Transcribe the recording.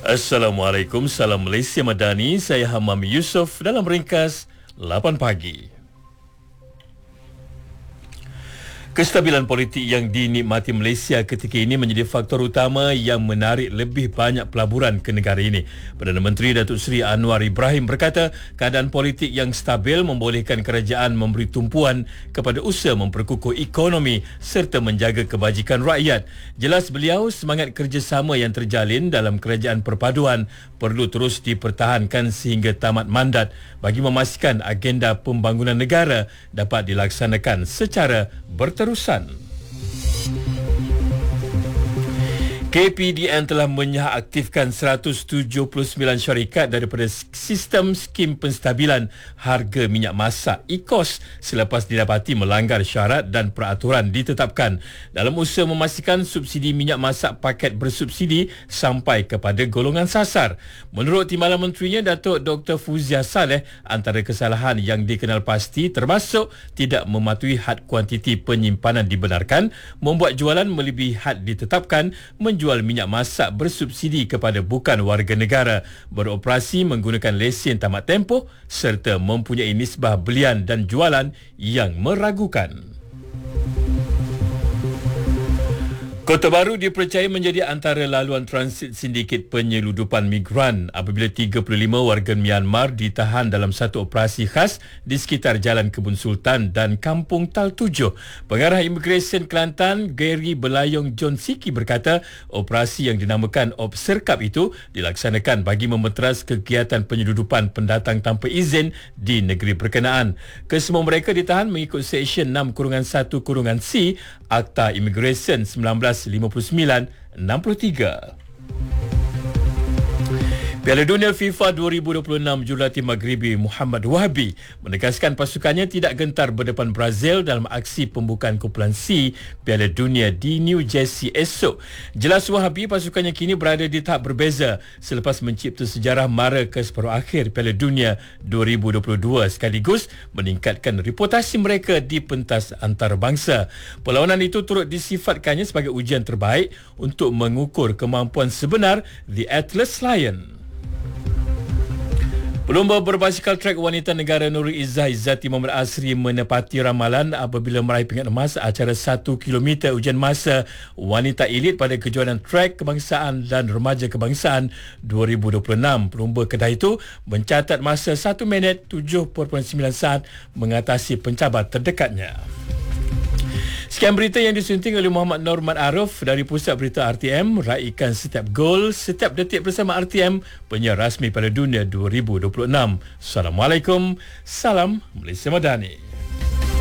Assalamualaikum, salam Malaysia Madani. Saya Hamam Yusof dalam ringkas 8 pagi. Kestabilan politik yang dinikmati Malaysia ketika ini menjadi faktor utama yang menarik lebih banyak pelaburan ke negara ini. Perdana Menteri Datuk Seri Anwar Ibrahim berkata, keadaan politik yang stabil membolehkan kerajaan memberi tumpuan kepada usaha memperkukuh ekonomi serta menjaga kebajikan rakyat. Jelas beliau, semangat kerjasama yang terjalin dalam kerajaan perpaduan perlu terus dipertahankan sehingga tamat mandat bagi memastikan agenda pembangunan negara dapat dilaksanakan secara berterusan. KPDN telah menyaaktifkan 179 syarikat daripada sistem skim penstabilan harga minyak masak ECOS selepas didapati melanggar syarat dan peraturan ditetapkan dalam usaha memastikan subsidi minyak masak paket bersubsidi sampai kepada golongan sasar. Menurut Timbalan Menterinya Datuk Dr. Fuzia Saleh, antara kesalahan yang dikenal pasti termasuk tidak mematuhi had kuantiti penyimpanan dibenarkan, membuat jualan melebihi had ditetapkan, menjual minyak masak bersubsidi kepada bukan warga negara, beroperasi menggunakan lesen tamat tempoh serta mempunyai nisbah belian dan jualan yang meragukan. Kota Baru dipercayai menjadi antara laluan transit sindiket penyeludupan migran apabila 35 warga Myanmar ditahan dalam satu operasi khas di sekitar Jalan Kebun Sultan dan Kampung Tal 7. Pengarah Imigresen Kelantan, Gary Belayong John Siki berkata, operasi yang dinamakan Op Serkap itu dilaksanakan bagi memeteras kegiatan penyeludupan pendatang tanpa izin di negeri berkenaan. Kesemua mereka ditahan mengikut Seksyen 6-1-C Akta Imigresen 1959-63. Piala Dunia FIFA 2026 jurulatih Maghribi Muhammad Wahabi menegaskan pasukannya tidak gentar berdepan Brazil dalam aksi pembukaan kumpulan C Piala Dunia di New Jersey esok. Jelas Wahabi pasukannya kini berada di tahap berbeza selepas mencipta sejarah mara ke separuh akhir Piala Dunia 2022 sekaligus meningkatkan reputasi mereka di pentas antarabangsa. Perlawanan itu turut disifatkannya sebagai ujian terbaik untuk mengukur kemampuan sebenar The Atlas Lion. Pelumba berbasikal trek wanita negara Nurul Izzah Izzati Muhammad Asri menepati ramalan apabila meraih pingat emas acara 1 km ujian masa wanita elit pada kejuaraan trek kebangsaan dan remaja kebangsaan 2026. Pelumba Kedah itu mencatat masa 1 minit 7.9 saat mengatasi pencabar terdekatnya. Sekian berita yang disunting oleh Muhammad Norman Arif dari Pusat Berita RTM. Raikan setiap gol, setiap detik bersama RTM, penyiar rasmi Piala Dunia 2026. Assalamualaikum, salam Malaysia Madani.